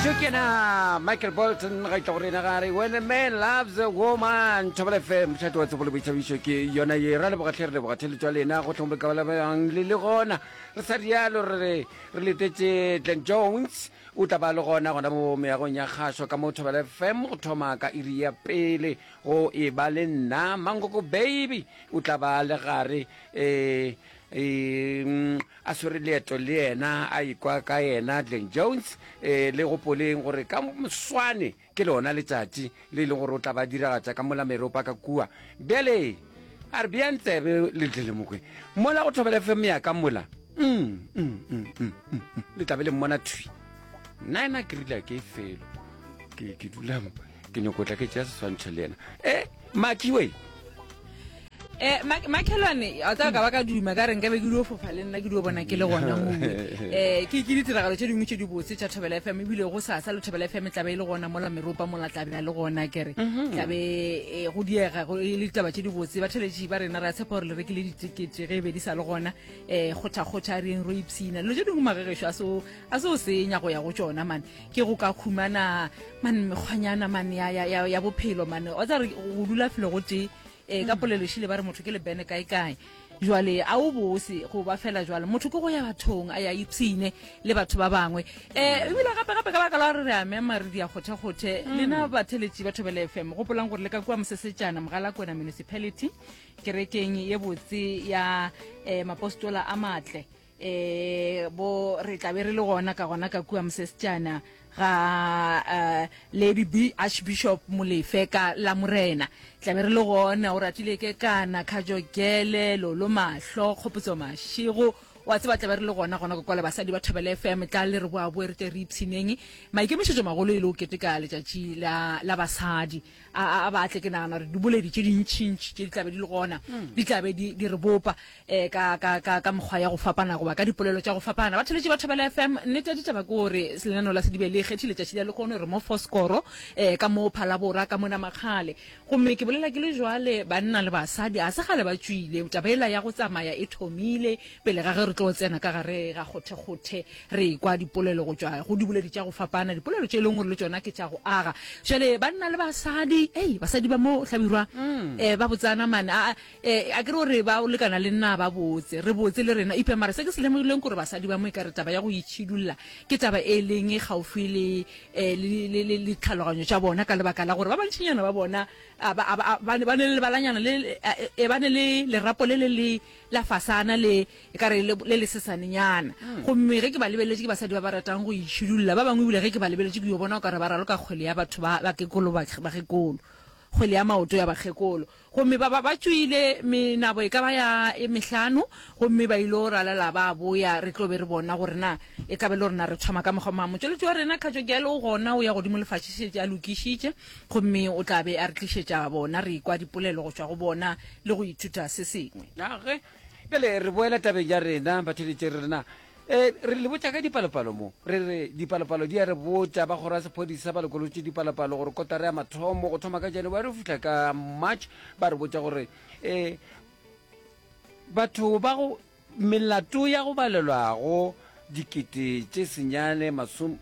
Shukina, Michael Bolton, right over in Agari. When a man loves a woman, Trouble FM, Chateau of the Bichavishuki, Yona, Ranabacher, the Watilina, Otomba, and Lilona, Rosarial, related Glen Jones, Utabalona, Meagonia Hasho, Kamoto FM, Tomaka, Iria Pele, O Ebalena, Mango Baby, Utabalagari, asurileto lena a ikwa ka ena Glen Jones le go poleng gore ka mswane ke lona letsatsi le le gore o tla ba dira tsa ka mola meropa ka kua bele a re biantse le tlele mokwe mola go thobela FM ya ka mola le tabele mmona thui nana ke rile ke felo ke dula ke nyokotla ke tsa swantse lena makiwe Makelane a tsa ka ba ka duma ka reng ka be ke dio fofa le nna ke dio bona ke le gona mo ke ditiragalo tse dingwe tse di botse tsa Thobela FM bile go sa le Thobela FM tla be le gona mola meropa mola tla be le gona kere tla be go diega go le taba tse di botse ba theletši ba rena ra tshepa gore le rekile ditikete ge be di sa le gona go tha reng ro ipsina le tse dingwe magagesho a so senya go ya go tsona man ke go ka khumana man megwanyana man ya bophelo man o tsa re go dula felo go te ka polelešile ba re motho ke le bene kae jwale a o bose go ba fela jwale motho go ya bathong a ya ipsine le batho ba bangwe ebile gape ka baka la re a mema re dia khothe lena ba theletši ba Thobela FM go polang gore le ka kwa mosesetsana mogala kwana municipality kerekeng ye botse ya mapostola a matle bo re tla be re le gona ka kwa mosesetsana ga Lady B Archbishop Molefe ka la Morena tla be re le gona o ratile ke kana Kajogele lo mahlo khopotso mashigo wa tseba tla be re le gona go kwala basadi ba Thobela FM tla le re boa bo re te re ipsineng maikemishetso magolo ile o keteka letšatši la basadi a ba tle ke nana re di boledi tše dintšintši tše di tla be di le gona di tla be di re bopa ka mokgwa ya go fapana go ba ka dipolelo tša go fapana ba theletše ba Thobela FM nnete ditaba ke gore selenano la se di be le kgethile tšatši la le kgone re mo Foskoro ka mo Phalabora ka mona Makgale gomme ke bolela ke le jwale banna le basadi a se gale ba tswile tabela ya go tsamaya e thomile pele ga re tlo tsena ka gare ga khothe re kwa dipolelo go tswa go dibuledi tša go fapana dipolelo tše leng gore le tsona ke tša go aga jale banna le basadi basadi ba mo Hlabirwa ba botsana mana a ke re ba o lekana le nna ba botse re botse le rena ipe mara se ke se lemogileng gore basadi ba mo e ka re taba ya go itšhidulla ke taba e leng e gaufi le tlhaloganyo tša bona ka lebaka la gore ba bantšinyana ba bona ba ne le balanyana ba ne le lerapo le la fasana le ka re le sesanenyana gomme ge ke ba lebeletše ke basadi ba ba ratang go itšhidulla ba bangwe bile ge ke ba lebeletše ke yo bona o ka re ba ralo ka kgwele ya batho ba kekolo bagekolo kgwele ya maoto ya bagekolo gomme ba tswile menabo e ka ba ya mehlano gomme ba ile o ralala ba boya re tlo be re bona gore na e ka be le rena re thoma ka mokgwa motšweletši wa rena Kajogele o gona o ya godimo lefatšišetše a lokišitše gomme o tla be a re tlišetša bona re ikwa dipolelo go tšwa go bona le go ithuta se sengwe bele re boela tabeng ya rena batheletše rena re le botša ka dipalopalo mo re dipalopalo di a re botša ba kgora sephodisa ba lekolotše dipalopalo gore kotara ya mathomo go thoma ka January go fihla ka March ba re botša gore batho ba go melato ya go balelwago dikete tše senyane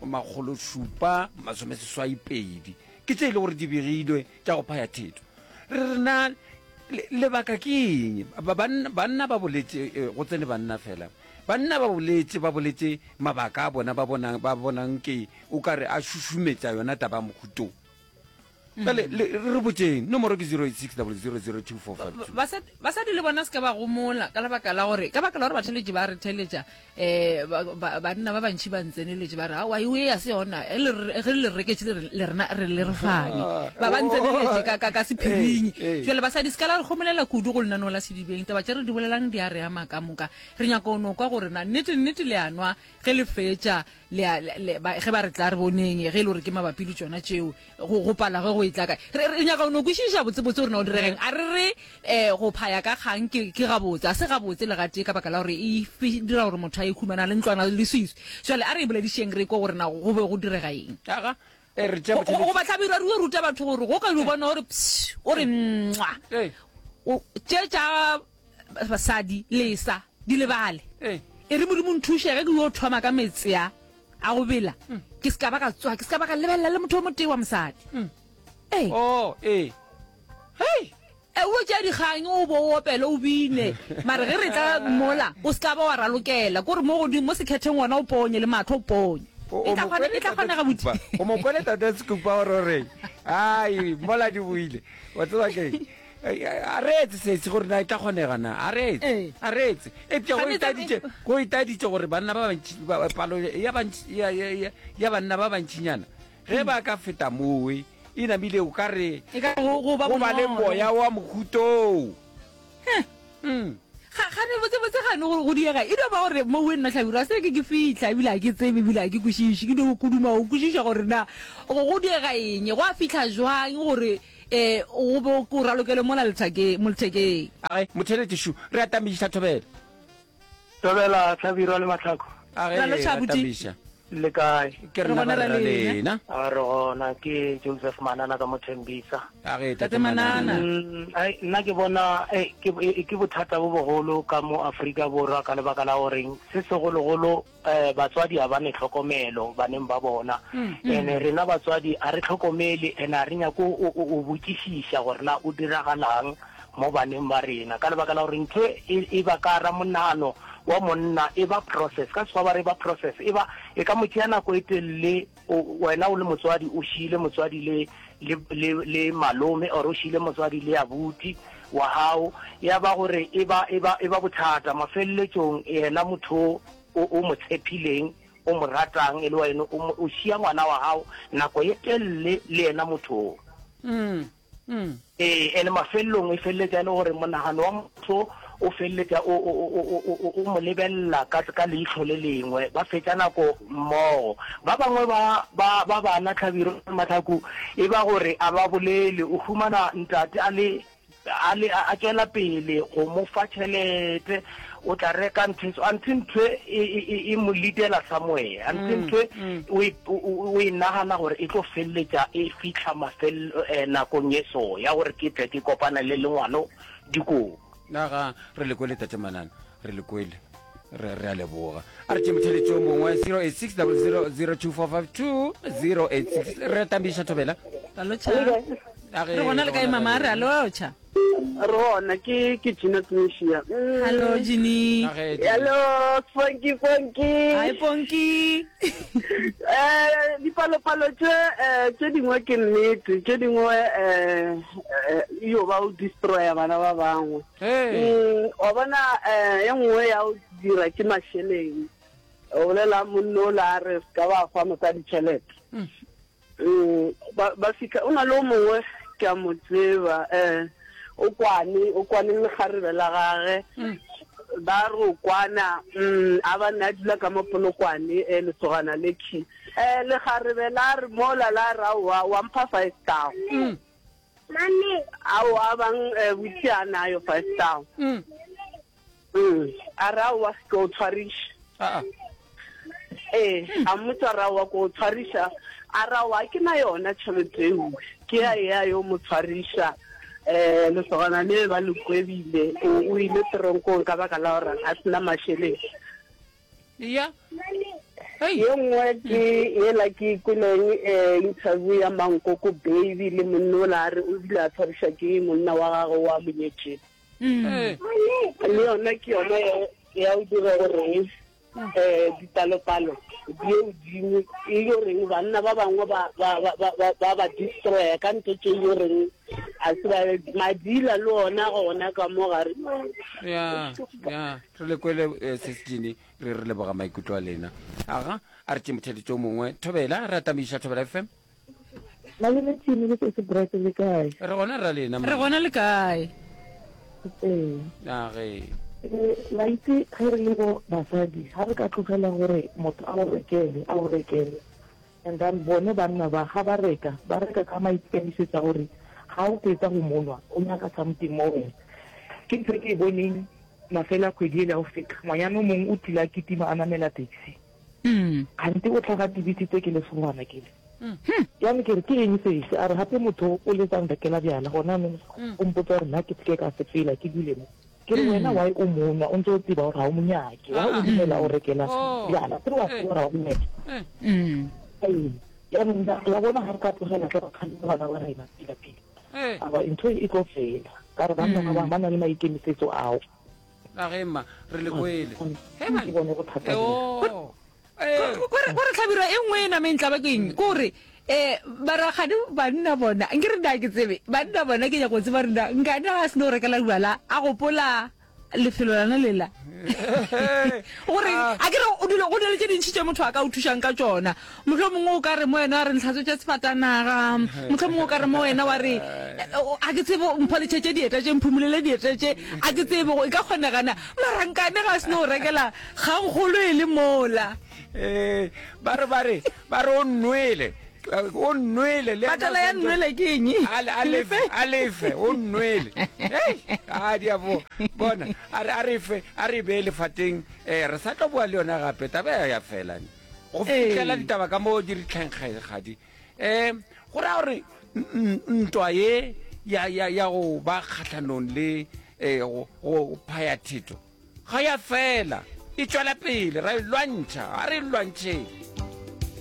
720 ke tše e le gore di begilwe tša go phaya theto re rena lebaka ke eng banna ba boletse go tsene banna fela banna ba boletse mabaka a bona ba bonang ke o ka re a šušumetša yona taba mokhutong bale re botseng nomoro ke 086000245 basadi le bona se ka ba gomola ka lebaka la gore ba theletše ba re theletša banna ba bantši ba ntseneletše ba re wa iwe ya se yona ge le reketše le rena re le re fane ba ntseneletše ka sephiring jale basadi se ka la re gomolela kudu go lenaneo la sedibeng taba tše re di bolelang di a re ama ka moka re nyaka o nokwa gore na nnete le anwa ge le fetša ge ba re tla re boneng ge e le gore ke mabapi le tšona tšeo go pala ge go itlaka re nyaka o no kwešiša botsebotse gore na o diregeng a re go phaya ka kgang ke gabotse a se gabotse le gate ka baka la gore e dira gore motho a ikhumana le ntlwana le swiswi jale a re e boledišeng re kwa gore na go be go direga eng go ba Hlabirwa re ruta batho gore go ka no bona gore o re mwa tše tša basadi lesa di lebale e re modimo nthuše ge ke yo thoma ka metsea a go bela ke se ka ba ka tswa ke se ka ba ka lebelela le motho o motee wa mosadi hey o tša dikgang o bo opele o bine mare ge re tla mola o se ka ba wa ralokela kore mo godimo mo sekhetheng ngwana o ponye le matho o ponye e tla kgonega boti o mo pone tate sekupa gore ai mola di buile wa tswa ke a retse se gore na e tla kgonega na a retse e tla go itaditse gore banna ba bantši palo ya banna ba bantšinyana ge ba ka feta mowe e namile o ka re go ba le moya wa mohuto gane botsebotse gane gore go diega e dio ba gore mo we nna tlhabiro a se ke fitlha ebile a ke tsebe ebile a ke kwešiše ke dio koduma o kwešiša gore na go diega eng go a fitlha jwang gore o bo ko ralokele mo lethekeng motheletšu re atamiša Thobela Tlhabiro le Matlhako atamiša le kae ke re bona re lena a re gona ke Joseph Manana ka Mothembisa tate Manana nna ke bona ke bothata bo bogolo ka mo Afrika Borwa ka lebaka la gore se segologolo batswadi a bane tlhokomelo baneng ba bona ene rena batswadi a re tlhokomele ene a re nyako o bokišiša gore na o diragalang mo baneng ba rena ka lebaka la gore ntho e ba ka ra monano wa monna e ba process ka swa ba re ba process e ka motšea nako e telele wena o le motswadi o šile motswadi le malome or o šile motswadi le abuti wa hao ya ba gore e ba bothata mafeleletsong ena motho o mo tshepileng o mo ratang e le wena o šia ngwana wa hao nako e telele le ena motho ene mafelelong e feleletša le gore monagano wa motho o feleletša o mo lebella ka leitlho le lengwe ba fetša nako mmogo ba bangwe ba bana Tlhabiro Matlhako e ba gore a ba bolele o humana ntate a tšwela pele go mo fa tšhelete o tla reka ntho e mo leadela somewhere ntho o e nagana gore e tlo feleletša e fitlha mafelo nakong e so ya gore ke tle ke kopana le ngwano dikoo naga re le kwele tate Manana re le kwele re a leboga a re tšemotheletšo mongwe 086 002 re tambiša Thobela re gona le kae mama re alotšha Rona ke Gina Tunisia. Hello Gini. Hello Funky. Hi Funky. Dipalo tse dingwe ke nnete tse dingwe yo ba o destroya bana ba bangwe. O bona e nngwe ya o dira ke masheleng o lela monno la re ka ba fa motsa ditšhelete ba fika una lo mongwe ke a motseba o kwane le kgarebe la gage ba re o kwana a ba nna dula ka mopolokwane le tsogana le ki le kgarebe la re mola la ra wa mpha 5,000 mami awo abang butiana yo 5,000 ara wa ko tshwarisha a motara wa ko tshwarisha ara wa ke na yona tšhelete ke ya yo motshwarisha le tsogana le ba le kwebile o ile tronkong ka baka la gore a sena masheleng ya ye nngwe ke ela ke kweleng interview ya Mankoko baby le monno la re o dile a tshwarisha ke monna wa gagwe wa monyetšeng le yona ke yona ya o dira gore ditalopalo di godimo e yo reng banna ba bangwe ba destroya ka ntho tse yo reng a se ba madila le ona gona ka mo gare ya re le kwele sesjini re leboga maikutlo a lena aga a re tšemotheletšo mongwe Thobela re atamiša Thobela FM la le tsini le se bright le kae re gona ra lena re gona le kae ge la itse ge re le go basadi ga re ka tlogela gore motho a o rekele and then bone banna ba ga ba reka ka maikemisetsa gore ga o fetsa go monwa o nyaka something mo wena ke ntho ke boneng mafela kgwedi ele a o feta ngwanyana o mongwe o tila kitima a namela taxi gante o tlhaga tibisitse ke lesongwana kele yaanong ke re ke eng sese a re gape motho o letsang rekela bjala gona o mpotsa gore nna ke ka se fela ke dule mo ke re wena wa o mona o ntse o tseba gore ga o monyake wa o dumela o rekela yana tre wa tsora o monyake ya la bona ga re ka tlogela tla ba kgantse bana ba rena pila aba ntho e tlo fela ka re banna ba na le maikemisetso ao la gema re le kwele ke bone go thata gore tlhabiro e nngwe e nameng tla ba keng kore baragadi banna bona nke re da ke tsebe banna bona ke ya go tseba rena nkane ga se no rekela dibala a gopola lefelo lana lela gore a ke re o dilo go dile tse dintšhi tše motho a ka o thušang ka tsona motlho mongwe o ka re mo wena wa re ntlhatso tša sefatanaga motlho mongwe o ka re mo wena wa re a ke tsebo mpholetšhe dieta tše mphumolele dieta tše a ke tsebo e ka kgonegana marankane ga se no o rekela kgangkgolo e le mola ba re o nnwele o nnwele le patala ya nnwele ke eng alefe o nnwele a diabo bona a re be lefateng re sa tlo bua le yona gape tabe ya fela go fitlhela ditaba ka mo di re tlhankgadi go ra gore ntwa ye ya go ba kgatlhanong le go phaya thito ga ya fela e tswela pele ra lwantšha a re lwantšheng